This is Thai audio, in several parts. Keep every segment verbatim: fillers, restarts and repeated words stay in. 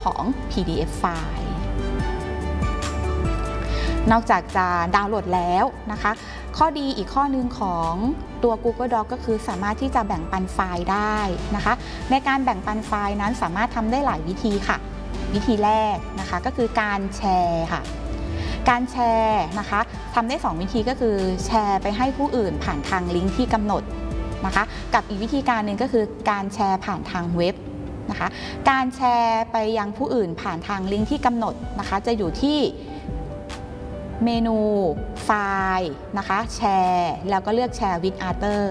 ของ พี ดี เอฟ ไฟล์ นอกจากจะดาวน์โหลดแล้วนะคะข้อดีอีกข้อหนึ่งของตัว Google Doc ก็คือสามารถที่จะแบ่งปันไฟล์ได้นะคะในการแบ่งปันไฟล์นั้นสามารถทำได้หลายวิธีค่ะวิธีแรกนะคะก็คือการแชร์ค่ะการแชร์นะคะทำได้สองวิธีก็คือแชร์ไปให้ผู้อื่นผ่านทางลิงก์ที่กำหนดนะคะกับอีกวิธีการหนึ่งก็คือการแชร์ผ่านทางเว็บนะคะการแชร์ไปยังผู้อื่นผ่านทางลิงก์ที่กำหนดนะคะจะอยู่ที่เมนูไฟล์นะคะแชร์แล้วก็เลือกแชร์ with other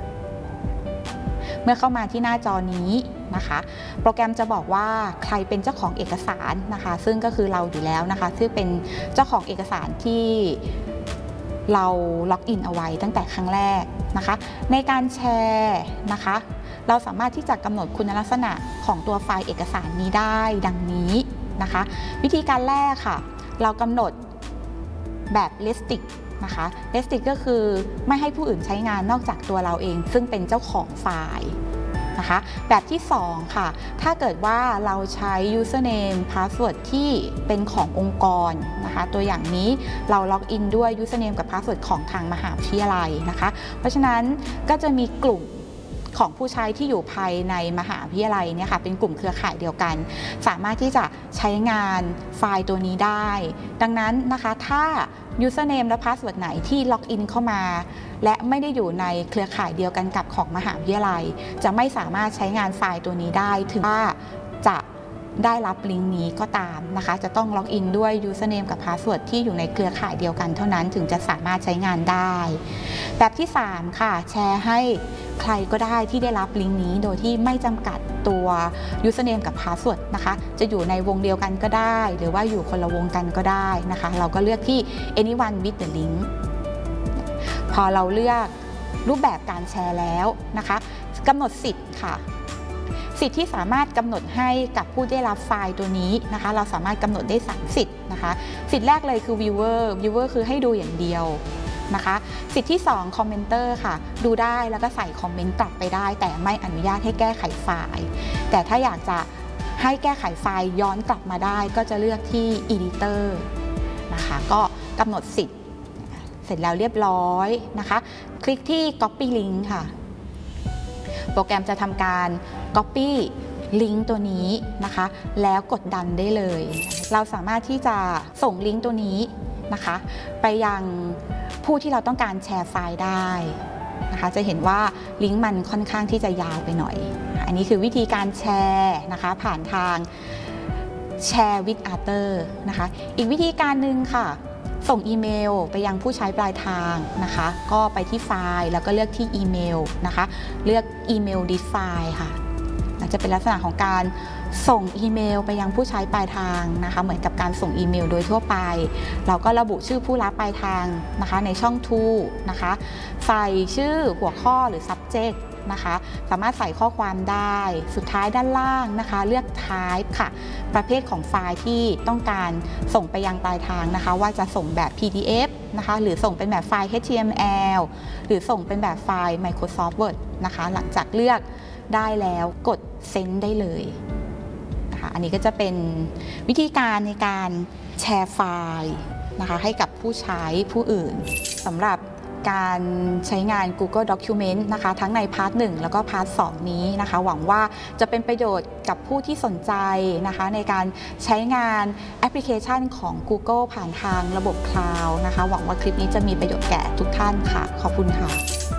เมื่อเข้ามาที่หน้าจอนี้นะคะโปรแกรมจะบอกว่าใครเป็นเจ้าของเอกสารนะคะซึ่งก็คือเราอยู่แล้วนะคะซึ่งเป็นเจ้าของเอกสารที่เราล็อกอินเอาไว้ตั้งแต่ครั้งแรกนะคะในการแชร์นะคะเราสามารถที่จะกำหนดคุณลักษณะของตัวไฟล์เอกสารนี้ได้ดังนี้นะคะวิธีการแรกค่ะเรากำหนดแบบ restrict นะคะ restrict ก็คือไม่ให้ผู้อื่นใช้งานนอกจากตัวเราเองซึ่งเป็นเจ้าของไฟล์นะคะแบบที่สองค่ะถ้าเกิดว่าเราใช้ username password ที่เป็นขององค์กรนะคะตัวอย่างนี้เราล็อกอินด้วย username กับ password ของทางมหาวิทยาลัยนะคะเพราะฉะนั้นก็จะมีกลุ่มของผู้ใช้ที่อยู่ภายในมหาวิทยาลัยเนี่ยค่ะเป็นกลุ่มเครือข่ายเดียวกันสามารถที่จะใช้งานไฟล์ตัวนี้ได้ดังนั้นนะคะถ้า username และ password ไหนที่ล็อกอินเข้ามาและไม่ได้อยู่ในเครือข่ายเดียวกันกับของมหาวิทยาลัยจะไม่สามารถใช้งานไฟล์ตัวนี้ได้ถึงว่าจะได้รับลิงก์นี้ก็ตามนะคะจะต้องล็อกอินด้วย username กับ password ที่อยู่ในเครือข่ายเดียวกันเท่านั้นถึงจะสามารถใช้งานได้แบบที่สามค่ะแชร์ให้ใครก็ได้ที่ได้รับลิงก์นี้โดยที่ไม่จำกัดตัว username กับ password นะคะจะอยู่ในวงเดียวกันก็ได้หรือว่าอยู่คนละวงกันก็ได้นะคะเราก็เลือกที่ anyone with the link พอเราเลือกรูปแบบการแชร์แล้วนะคะกำหนดสิทธิ์ค่ะสิทธิ์ที่สามารถกำหนดให้กับผู้ได้รับไฟล์ตัวนี้นะคะเราสามารถกำหนดได้สามสิทธิ์นะคะสิทธิ์แรกเลยคือ viewer viewer คือให้ดูอย่างเดียวนะคะสิทธิ์ที่สอง commenter ค่ะดูได้แล้วก็ใส่คอมเมนต์กลับไปได้แต่ไม่อนุญาตให้แก้ไขไฟล์แต่ถ้าอยากจะให้แก้ไขไฟล์ย้อนกลับมาได้ก็จะเลือกที่ editor นะคะก็กำหนดสิทธิ์เสร็จแล้วเรียบร้อยนะคะคลิกที่ copy link ค่ะโปรแกรมจะทำการ copy ลิงก์ตัวนี้นะคะแล้วกดดันได้เลยเราสามารถที่จะส่งลิงก์ตัวนี้นะคะไปยังผู้ที่เราต้องการแชร์ไฟล์ได้นะคะจะเห็นว่าลิงก์มันค่อนข้างที่จะยาวไปหน่อยอันนี้คือวิธีการแชร์นะคะผ่านทางแชร์ with other นะคะอีกวิธีการหนึ่งค่ะส่งอีเมลไปยังผู้ใช้ปลายทางนะคะก็ไปที่ไฟล์แล้วก็เลือกที่อีเมลนะคะเลือกอีเมล disk file ค่ะจะเป็นลักษณะของการส่งอีเมลไปยังผู้ใช้ปลายทางนะคะเหมือนกับการส่งอีเมลโดยทั่วไปเราก็ระบุชื่อผู้รับปลายทางนะคะในช่อง to นะคะใส่ชื่อหัวข้อหรือ subject นะคะสามารถใส่ข้อความได้สุดท้ายด้านล่างนะคะเลือก type ค่ะประเภทของไฟล์ที่ต้องการส่งไปยังปลายทางนะคะว่าจะส่งแบบ พี ดี เอฟ นะคะหรือส่งเป็นแบบไฟล์ เอช ที เอ็ม แอล หรือส่งเป็นแบบไฟล์ Microsoft Word นะคะหลังจากเลือกได้แล้วกด send ได้เลยนะคะอันนี้ก็จะเป็นวิธีการในการแชร์ไฟล์นะคะให้กับผู้ใช้ผู้อื่นสำหรับการใช้งาน Google Document นะคะทั้งในพาร์ทหนึ่งแล้วก็พาร์ทสองนี้นะคะหวังว่าจะเป็นประโยชน์กับผู้ที่สนใจนะคะในการใช้งานแอปพลิเคชันของ Google ผ่านทางระบบคลาวด์นะคะหวังว่าคลิปนี้จะมีประโยชน์แก่ทุกท่านค่ะขอบคุณค่ะ